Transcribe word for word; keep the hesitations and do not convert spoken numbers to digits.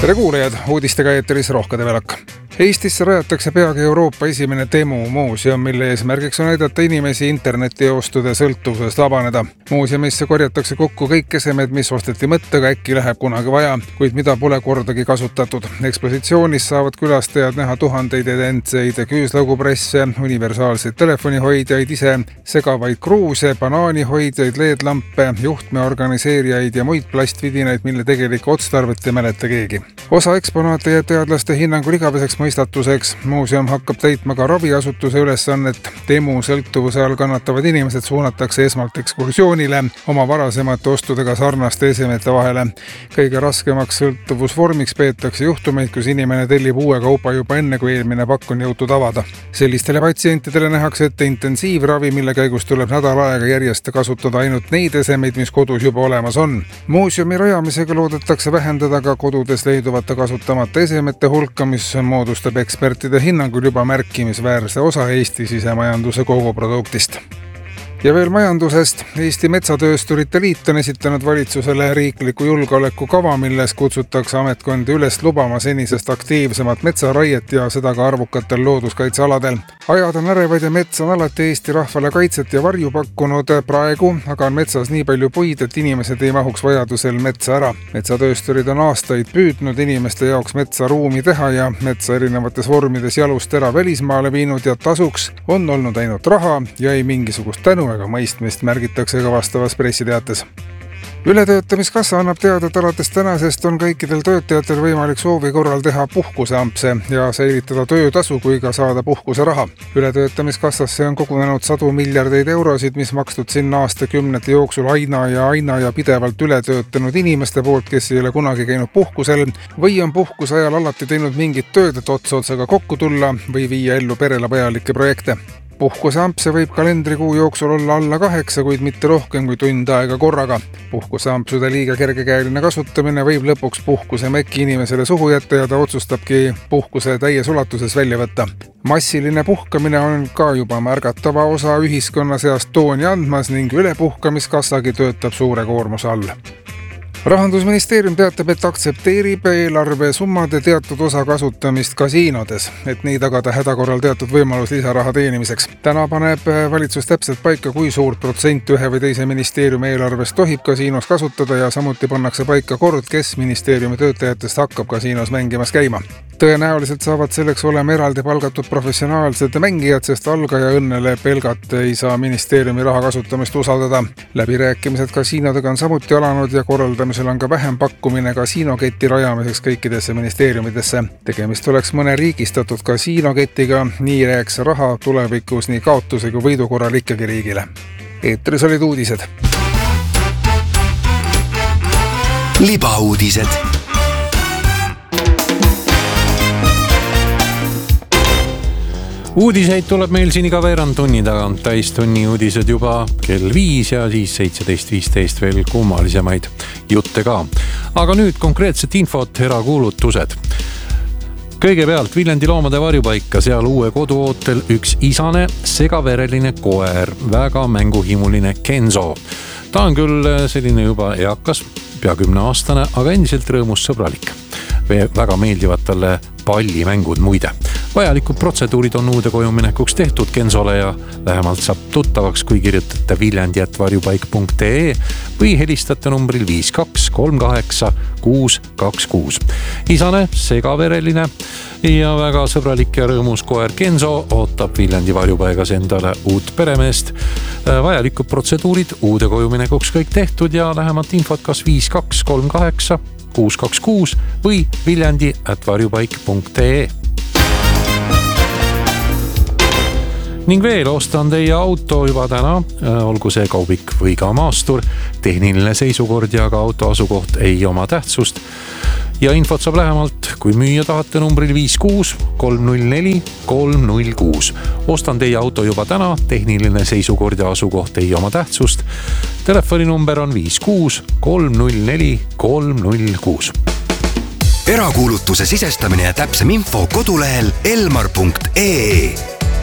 tere kuulajad, uudistega eetris Rohkede Velak. Eestisse rajatakse peagi Euroopa esimene Temu muuseum, mille eesmärgiks on aidata inimesi internetiostude sõltuvusest vabaneda. Muuseumisse korjatakse kokku kõik kesemed, mis osteti mõttega, äkki läheb kunagi vaja, kuid mida pole kordagi kasutatud. Ekspositsioonis saavad külastajad näha tuhandeid identseid küüslaugupresse, universaalseid telefonihoidjaid, ise segavaid kruuse, banaanihoidjaid, L E D-lampe, juhtme organiseerijaid ja muid plastvidinaid, mille tegelik otstarvet ei mäleta keegi. Osa eksponaate jääb teadlaste hinnangul igaveseks mõistatuseks. Muuseum hakkab täitma ka raviasutuse ülesannet. Temu sõltuvuse all kannatavad inimesed suunatakse esmalt ekskursioonile oma varasemate ostudega sarnaste esemete vahele. Kõige raskemaks sõltuvusvormiks peetakse juhtumeid, kus inimene tellib uue kaupa juba enne, kui eelmine pakk on jõutud avada. Sellistele patsientidele nähakse ette intensiivravi, mille käigus tuleb nädal aega järjest kasutada ainult neid esemeid, mis kodus juba olemas on. Muuseumi rajamisega loodetakse vähendada ka kodudes leiduvate kasutamata esemete hulka, mis moodustab ekspertide hinnangul juba märkimisväärse osa Eesti sisemajanduse koguproduktist. Ja veel majandusest. Eesti Metsatöösturite Liit on esitanud valitsusele riikliku julgeoleku kava, milles kutsutakse ametkondi üles lubama senisest aktiivsemat metsaraiet ja seda ka arvukatel looduskaitsealadel. Ajad on ärevad ja mets on alati Eesti rahvale kaitset ja varju pakkunud. Praegu aga on metsas nii palju puid, et inimesed ei mahuks vajadusel metsa ära. Metsatöösturid on aastaid püüdnud inimeste jaoks metsa ruumi teha ja metsa erinevates vormides jalust ära välismaale viinud ja tasuks on olnud ainult raha ja ei mingisugust tänu aga mõistmist, märgitakse ka vastavas pressiteates. Ületöötamiskassa annab teada, et alates tänasest on kõikidel töötajatel võimalik soovi korral teha puhkuseampse ja säilitada töötasu kui ka saada puhkuseraha. Ületöötamiskassasse on kogunenud sadu miljardeid eurosid, mis makstud sinna aastakümnete jooksul aina ja aina ja pidevalt ületöötanud inimeste poolt, kes ei ole kunagi käinud puhkusel või on puhkuse ajal alati teinud mingit tööd, et ots otsaga kokku tulla või viia ellu perele vajalikke projekte. Puhkuseampse võib kalendrikuu jooksul olla alla kaheksa, kuid mitte rohkem kui tund aega korraga. Puhkuseampsude liiga kergekäeline kasutamine võib lõpuks puhkuse mekki inimesele suhu jätta ja ta otsustabki puhkuse täies ulatuses välja võtta. Massiline puhkamine on ka juba märgatava osa ühiskonna seast tooni andmas ning ülepuhkamiskassagi töötab suure koormuse all. Rahandusministeerium teatab, et aktsepteerib eelarve summade teatud osa kasutamist kasiinodes, et nii tagada hädakorral teatud võimalus lisaraha teenimiseks. Täna paneb valitsus täpselt paika, kui suurt protsent ühe või teise ministeeriumi eelarvest tohib kasiinos kasutada ja samuti pannakse paika kord, kes ministeeriumi töötajatest hakkab kasiinos mängimas käima. Tõenäoliselt saavad selleks olema eraldi palgatud professionaalsed mängijad, sest algaja õnnele pelgat ei saa ministeeriumi raha kasutamist usaldada. Läbirääkimised kasiinodega on samuti alanud ja korraldamisel on ka vähem pakkumine kasiinoketi rajamiseks kõikidesse ministeeriumidesse. Tegemist oleks mõne riigistatud kasiinoketiga, nii jääks raha tulevikus nii kaotuse kui võidu korral ikkagi riigile. Eetris olid uudised. Libauudised. Uudiseid tuleb meil siin iga veerand tunni tagant, täis tunni uudised juba kell viis ja siis seitseteist viisteist veel kummalisemaid jutte ka. Aga nüüd konkreetset infot, erakuulutused. Kõigepealt Viljandi loomade varjupaika, seal uue koduootel üks isane segavereline koer, väga mänguhimuline Kenzo. Ta on küll selline juba eakas, pea kümne aastane, aga endiselt rõõmus sõbralik. Väga meeldivad talle pallimängud muide. Vajalikud protseduurid on uude koju minekuks tehtud Kenzole ja lähemalt saab tuttavaks, kui kirjutate viljandi at varjupaik punkt ee või helistate numbril viis kaks kolm kaheksa kuus kaks kuus. Isane, segavereline ja väga sõbralik ja rõõmus koer Kenzo ootab Viljandi varjupaigas endale uut peremeest. Vajalikud protseduurid uude koju minekuks kõik tehtud ja lähemalt infot kas viis kaks kolm kaheksa kuus kaks kuus või viljandi at varjupaik punkt ee. Ning veel ostan teie auto juba täna, olgu see kaubik või ka maastur. Tehniline seisukord ja ka auto asukoht ei oma tähtsust. Ja infot saab lähemalt, kui müüa tahate numbril viis kuus kolm null neli kolm null kuus. Ostan teie auto juba täna, tehniline seisukord ja asukoht ei oma tähtsust. Telefoninumber on viis kuus kolm null neli kolm null kuus. Erakuulutuse sisestamine ja täpsem info kodulehel elmar punkt ee.